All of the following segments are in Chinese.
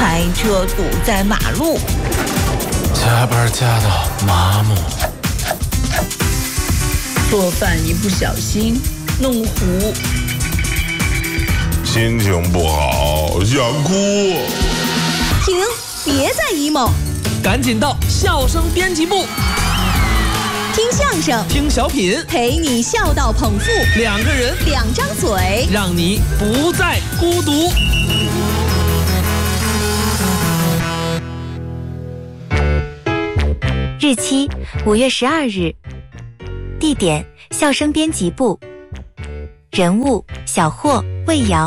开车堵在马路， 加班加到麻木， 做饭一不小心弄糊， 心情不好想哭。 停，别再 emo， 赶紧到笑声编辑部， 听相声， 听小品， 陪你笑到捧腹， 两个人， 两张嘴， 让你不再孤独。 日期5月12日，地点笑声编辑部，人物小霍、魏瑶。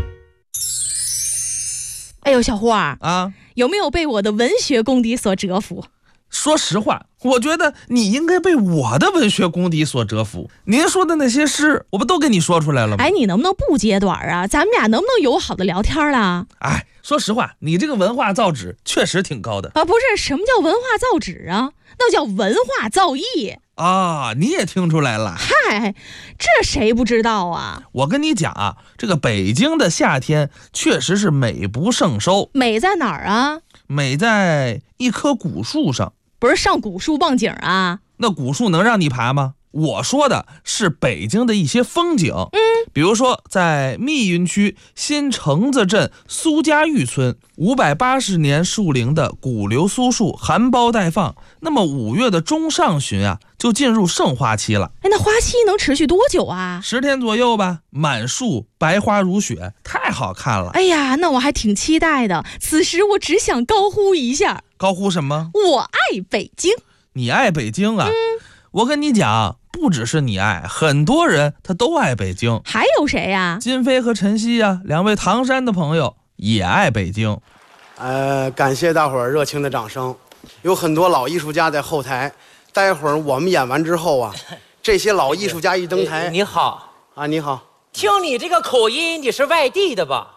哎呦，小霍儿啊， 有没有被我的文学功底所折服？ 说实话，我觉得你应该被我的文学功底所折服。您说的那些诗，我不都跟你说出来了吗？ 哎，你能不能不揭短啊？咱们俩能不能友好的聊天啦？ 哎，说实话，你这个文化造诣确实挺高的啊！不是，什么叫文化造诣啊？那叫文化造诣啊！你也听出来了？ 嗨，这谁不知道啊？ 我跟你讲啊，这个北京的夏天确实是美不胜收。 美在哪儿啊？ 美在一棵古树上。 不是上古树望景啊？ 那古树能让你爬吗？我说的是北京的一些风景，比如说在密云区新城子镇苏家峪村580年树龄的古流苏树含苞待放，那么5月的中上旬啊，就进入盛花期了。 哎，那花期能持续多久啊 ？10天左右吧，满树白花如雪，太好看了。 哎呀，那我还挺期待的。此时我只想高呼一下。 高呼什么？ 我爱北京。 你爱北京啊？我跟你讲，不只是你爱，很多人他都爱北京。 还有谁呀？ 金飞和陈曦啊，两位唐山的朋友也爱北京。 感谢大伙儿热情的掌声。有很多老艺术家在后台，待会儿我们演完之后啊，这些老艺术家一登台。 你好啊，你好。 听你这个口音，你是外地的吧？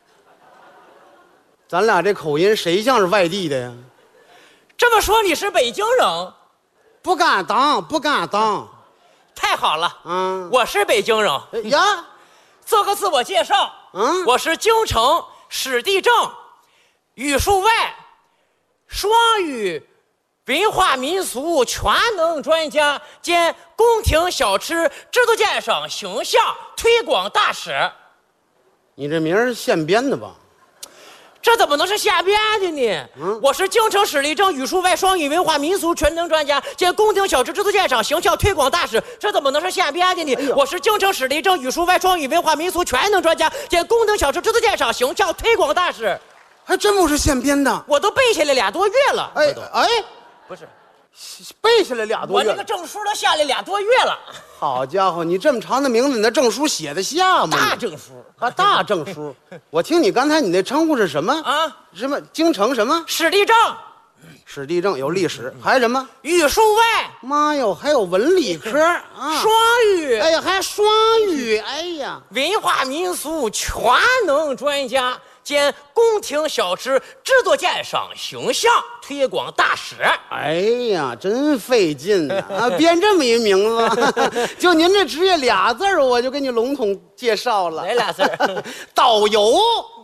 咱俩这口音谁像是外地的呀？ 这么说你是北京人？ 不敢当，不敢当。 太好了，我是北京人呀。 做个自我介绍，我是京城史地政语数外双语文化民俗全能专家兼宫廷小吃制作鉴赏形象推广大使。 你这名儿现编的吧？ 这怎么能是瞎编的呢？我是京城史地政语数外双语文化民俗全能专家兼宫廷小吃制作鉴赏形象推广大使，这怎么能是瞎编的呢？我是京城史地政语数外双语文化民俗全能专家兼宫廷小吃制作鉴赏形象推广大使， 还真不是现编的， 我都背下来2多月了。不是， 背下来2多月， 我那个证书都下来2多月了。 好家伙，你这么长的名字，你那证书写得下吗？ 大证书啊，大证书。我听你刚才你那称呼是什么啊？ 什么京城什么史地政？ 史地政有历史，还什么语数外？ 妈哟，还有文理科啊， 双语。 哎呀，还双语，哎呀， 文化民俗全能专家兼宫廷小吃制作鉴赏形象推广大使。 哎呀，真费劲啊！编这么一名字，就您这职业俩字儿，我就给你笼统介绍了。 哪俩字儿？ 导游，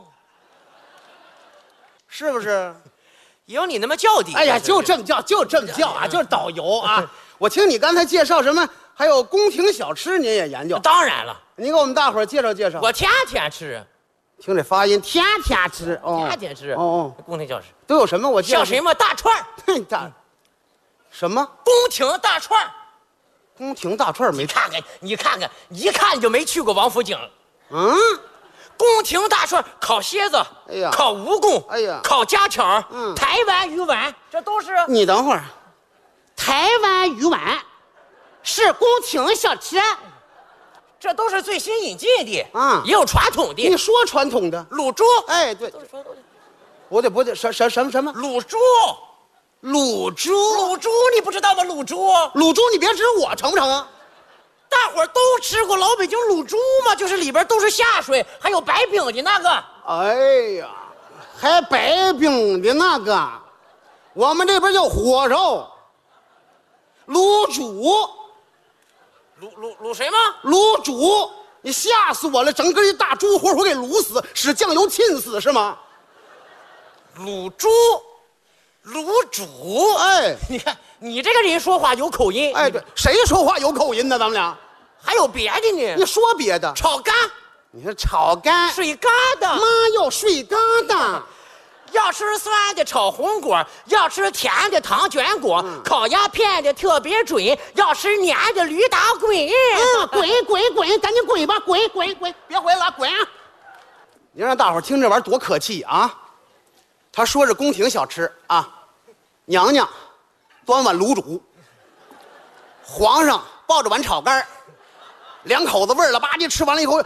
是不是？ 有你那么叫的？ 哎呀，就这么叫，就这么叫啊，就是导游啊。我听你刚才介绍什么，还有宫廷小吃，您也研究？ 当然了， 您给我们大伙儿介绍介绍。 我天天吃。 听这发音，天天吃哦， 天天吃哦。 宫廷小吃都有什么？我像什么大串儿？ 大什么？ 宫廷大串儿。 宫廷大串儿没看看，你看看，一看你就没去过王府井。宫廷大串儿，烤蝎子， 哎呀， 烤蜈蚣， 哎呀， 烤家巧，台湾鱼丸，这都是。 你等会儿，台湾鱼丸是宫廷小吃。 这都是最新引进的啊， 也有传统的。 你说传统的卤猪， 哎，对， 都是传统的。 不对，什么？ 卤猪，你不知道吗？卤猪， 你别指我成不成啊？ 大伙儿都吃过老北京卤猪吗？就是里边都是下水，还有白饼的那个。 哎呀，还白饼的那个，我们这边叫火烧卤煮。 卤谁吗？ 卤煮，你吓死我了！整个一大猪活活给卤死，使酱油浸死是吗？ 卤猪，卤煮。 哎， 你看你这个人说话有口音。 哎，对，谁说话有口音呢？咱们俩还有别的呢？ 你说别的。 炒肝， 你说炒肝， 水疙瘩。 妈哟，水疙瘩。 要吃酸的炒红果，要吃甜的糖卷果，烤鸭片的特别准，要吃黏的驴打滚。 滚，赶紧滚吧，滚，别回了，滚啊！你让大伙儿听这玩意儿多可气啊！他说是宫廷小吃啊，娘娘端碗卤煮，皇上抱着碗炒肝，两口子味儿了吧唧吃完了以后，